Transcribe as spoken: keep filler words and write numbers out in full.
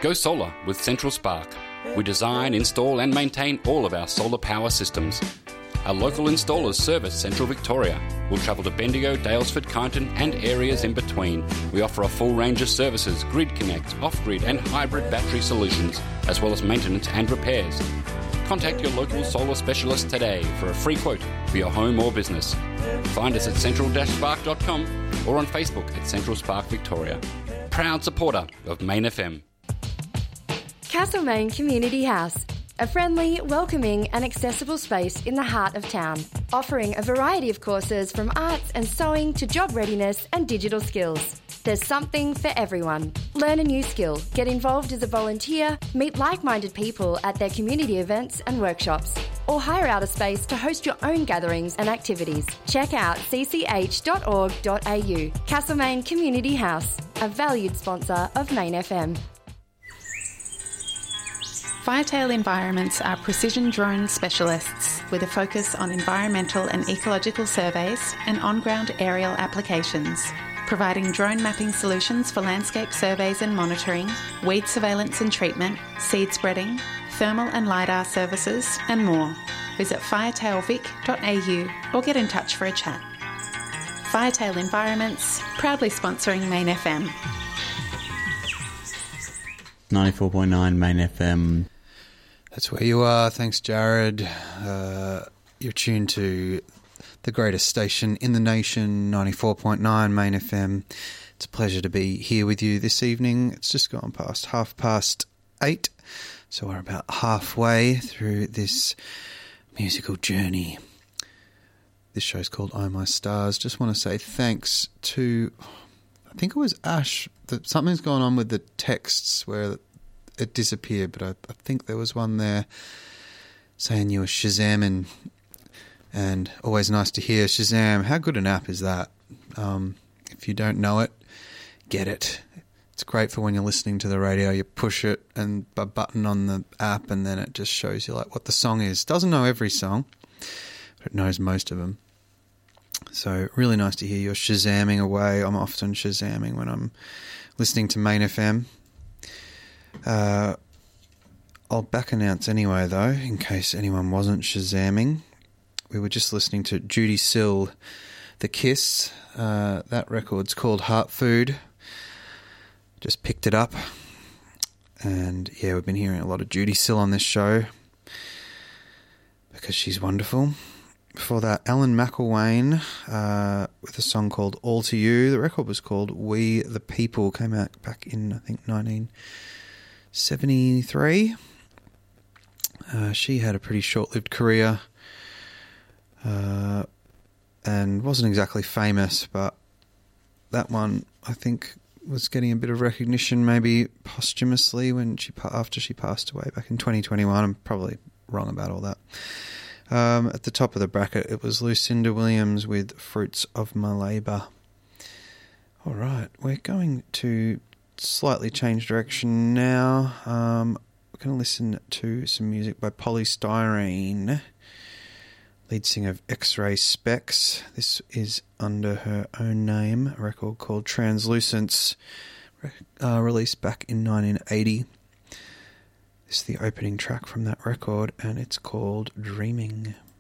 Go solar with Central Spark. We design, install and maintain all of our solar power systems. Our local installers service Central Victoria. We'll travel to Bendigo, Daylesford, Kyneton and areas in between. We offer a full range of services, Grid Connect, off-grid and hybrid battery solutions, as well as maintenance and repairs. Contact your local solar specialist today for a free quote for your home or business. Find us at central dash spark dot com or on Facebook at Central Spark Victoria. Proud supporter of Main F M. Castlemaine Community House, a friendly, welcoming and accessible space in the heart of town, offering a variety of courses from arts and sewing to job readiness and digital skills. There's something for everyone. Learn a new skill, get involved as a volunteer, meet like-minded people at their community events and workshops, or hire out a space to host your own gatherings and activities. Check out c c h dot org dot a u. Castlemaine Community House, a valued sponsor of Main F M. Firetail Environments are precision drone specialists with a focus on environmental and ecological surveys and on-ground aerial applications, providing drone mapping solutions for landscape surveys and monitoring, weed surveillance and treatment, seed spreading, thermal and LiDAR services and more. Visit firetail vic dot a u or get in touch for a chat. Firetail Environments, proudly sponsoring Main F M. ninety-four point nine Main F M. That's where you are. Thanks, Jared. Uh, you're tuned to the greatest station in the nation, ninety-four point nine Main F M. It's a pleasure to be here with you this evening. It's just gone past half past eight, so we're about halfway through this musical journey. This show's called Oh My Stars. Just want to say thanks to, I think it was Ash, that something's gone on with the texts where it disappeared, but I, I think there was one there saying you were Shazamming, and always nice to hear Shazam. How good an app is that? Um, if you don't know it, get it. It's great for when you're listening to the radio. You push it and a button on the app, and then it just shows you like what the song is. Doesn't know every song, but it knows most of them. So really nice to hear you're Shazamming away. I'm often Shazamming when I'm listening to Main F M. Uh, I'll back announce anyway, though, in case anyone wasn't Shazamming. We were just listening to Judy Sill, The Kiss. Uh, that record's called Heart Food. Just picked it up. And, yeah, we've been hearing a lot of Judy Sill on this show because she's wonderful. Before that, Alan McElwain uh, with a song called All To You. The record was called We The People. Came out back in, I think, nineteen seventy-three. Uh, she had a pretty short-lived career uh, and wasn't exactly famous, but that one, I think, was getting a bit of recognition maybe posthumously when she after she passed away back in twenty twenty-one. I'm probably wrong about all that. Um, at the top of the bracket, it was Lucinda Williams with Fruits of My Labour. All right, we're going to slightly change direction now. Um, we're going to listen to some music by Polly Styrene, lead singer of X-Ray Specs. This is under her own name, a record called Translucence, uh, released back in nineteen eighty. This is the opening track from that record, and it's called Dreaming.